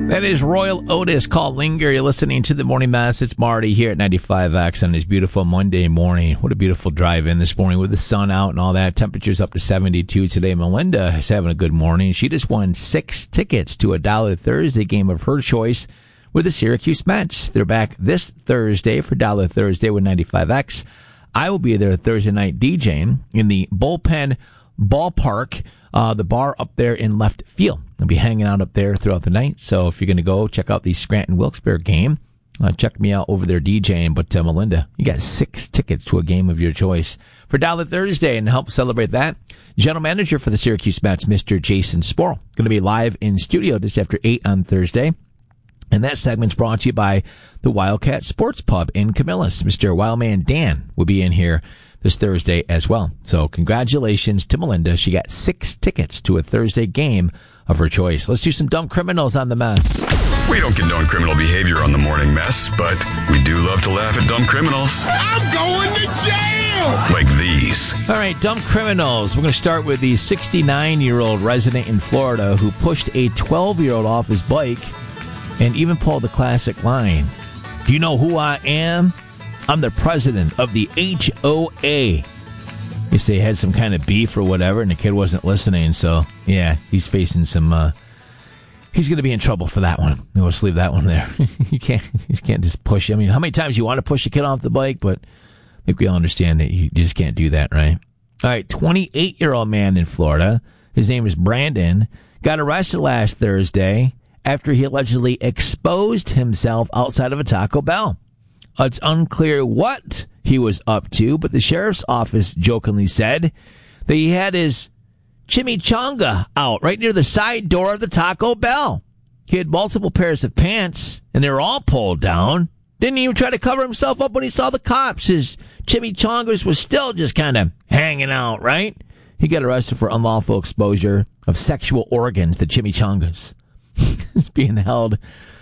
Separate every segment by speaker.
Speaker 1: That is Royal Otis called Linger. You're listening to the Morning Mass. It's Marty here at 95X on this beautiful Monday morning. What a beautiful drive in this morning with the sun out and all that. Temperatures up to 72 today. Melinda is having a good morning. She just won 6 tickets to a $1 Thursday game of her choice with the Syracuse Mets. They're back this Thursday for $1 Thursday with 95X. I will be there Thursday night DJing in the Bullpen Ballpark, the bar up there in left field. I'll be hanging out up there throughout the night. So if you're going to go check out the Scranton-Wilkes-Barre game, check me out over there DJing. But Melinda, you got 6 tickets to a game of your choice for $1 Thursday. And to help celebrate that, General Manager for the Syracuse Mets, Mr. Jason Sporl, going to be live in studio just after 8 on Thursday. And that segment's brought to you by the Wildcat Sports Pub in Camillus. Mr. Wildman Dan will be in here this Thursday as well. So congratulations to Melinda. She got 6 tickets to a Thursday game of her choice. Let's do some dumb criminals on the mess.
Speaker 2: We don't condone criminal behavior on the morning mess, but we do love to laugh at dumb criminals.
Speaker 3: I'm going to jail!
Speaker 2: Like these.
Speaker 1: All right, dumb criminals. We're going to start with the 69-year-old resident in Florida who pushed a 12-year-old off his bike and even pulled the classic line, "Do you know who I am? I'm the president of the HOA." Guess they had some kind of beef or whatever, and the kid wasn't listening. So, yeah, he's facing some... he's going to be in trouble for that one. We'll just leave that one there. You can't just push. I mean, how many times do you want to push a kid off the bike? But I think we all understand that you just can't do that, right? All right, 28-year-old man in Florida. His name is Brandon. Got arrested last Thursday after he allegedly exposed himself outside of a Taco Bell. It's unclear what he was up to, but the sheriff's office jokingly said that he had his chimichanga out right near the side door of the Taco Bell. He had multiple pairs of pants, and they were all pulled down. Didn't even try to cover himself up when he saw the cops. His chimichangas was still just kind of hanging out, right? He got arrested for unlawful exposure of sexual organs, the chimichangas. He's being held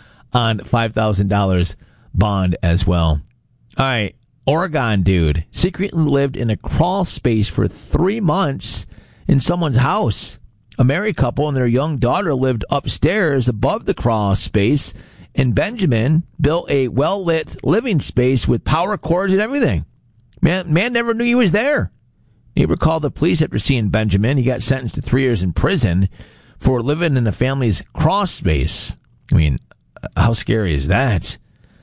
Speaker 1: on $5,000 bond as well. All right. Oregon dude secretly lived in a crawl space for 3 months in someone's house. A married couple and their young daughter lived upstairs above the crawl space, and Benjamin built a well-lit living space with power cords and everything. Man never knew he was there. Neighbor called the police after seeing Benjamin. He got sentenced to 3 years in prison for living in a family's crawl space. I mean, how scary is that?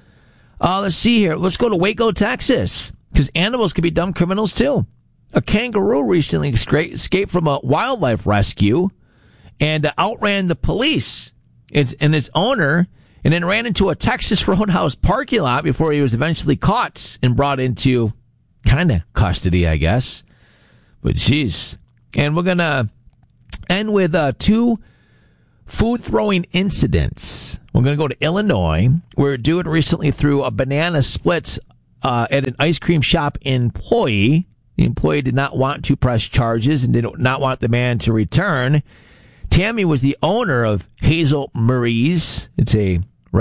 Speaker 1: Let's see here. Let's go to Waco, Texas, because animals can be dumb criminals too. A kangaroo recently escaped from a wildlife rescue and outran the police and its owner, and then ran into a Texas Roadhouse parking lot before he was eventually caught and brought into kind of custody, I guess. But geez. And we're going to end with 2 food-throwing incidents. We're going to go to Illinois, where a dude recently threw a banana split at an ice cream shop employee. The employee did not want to press charges and did not want the man to return. Tammy was the owner of Hazel Marie's. It's a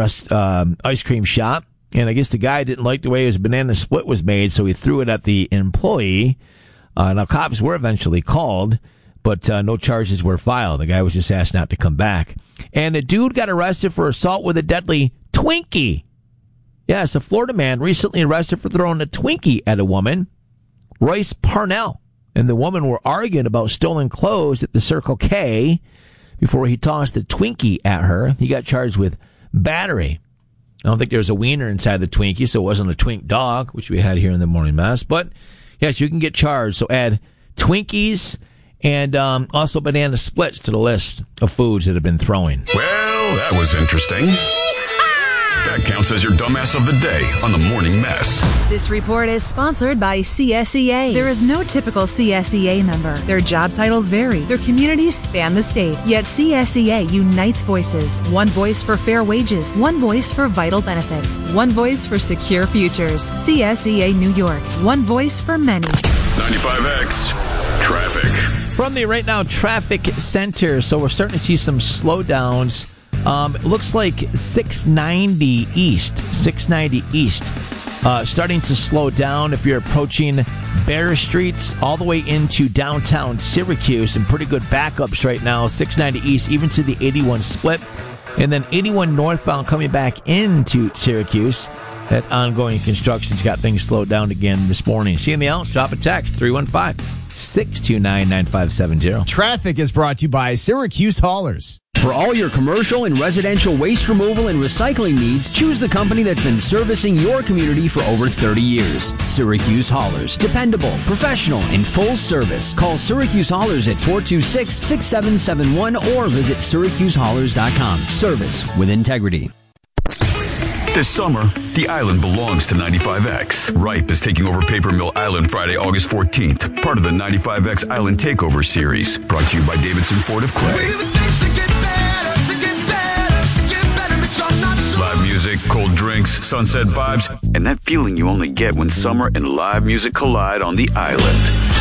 Speaker 1: ice cream shop. And I guess the guy didn't like the way his banana split was made, so he threw it at the employee. Now, cops were eventually called, but no charges were filed. The guy was just asked not to come back. And a dude got arrested for assault with a deadly Twinkie. Yes, a Florida man recently arrested for throwing a Twinkie at a woman, Royce Parnell, and the woman were arguing about stolen clothes at the Circle K before he tossed the Twinkie at her. He got charged with battery. I don't think there was a wiener inside the Twinkie, so it wasn't a twink dog, which we had here in the morning mess. But yes, you can get charged. So add Twinkies and also banana splits to the list of foods that have been throwing.
Speaker 2: Well, that was interesting. That counts as your dumbass of the day on the Morning Mess.
Speaker 4: This report is sponsored by CSEA. There is no typical CSEA member. Their job titles vary. Their communities span the state. Yet CSEA unites voices. One voice for fair wages. One voice for vital benefits. One voice for secure futures. CSEA New York. One voice for many.
Speaker 2: 95X. Traffic.
Speaker 1: From the Right Now Traffic Center, so we're starting to see some slowdowns. It looks like 690 East, starting to slow down if you're approaching Bear Streets all the way into downtown Syracuse. Some pretty good backups right now, 690 East, even to the 81 split. And then 81 northbound coming back into Syracuse. That ongoing construction's got things slowed down again this morning. See you in the Alps. Drop a text, 315-629-9570.
Speaker 5: Traffic is brought to you by Syracuse Haulers.
Speaker 6: For all your commercial and residential waste removal and recycling needs, choose the company that's been servicing your community for over 30 years. Syracuse Haulers. Dependable, professional, and full service. Call Syracuse Haulers at 426-6771 or visit SyracuseHaulers.com. Service with integrity.
Speaker 2: This summer, the island belongs to 95X. Ripe is taking over Paper Mill Island Friday, August 14th. Part of the 95X Island Takeover Series. Brought to you by Davidson Ford of Clay. Live music, cold drinks, sunset vibes, and that feeling you only get when summer and live music collide on the island.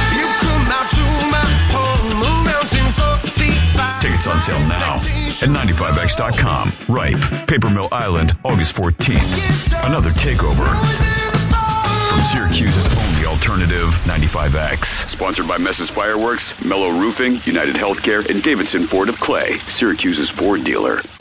Speaker 2: Tickets on sale now at 95x.com. Ripe, Paper Mill Island, August 14th. Another takeover from Syracuse's only alternative, 95X. Sponsored by Mess's Fireworks, Mellow Roofing, United Healthcare, and Davidson Ford of Clay, Syracuse's Ford dealer.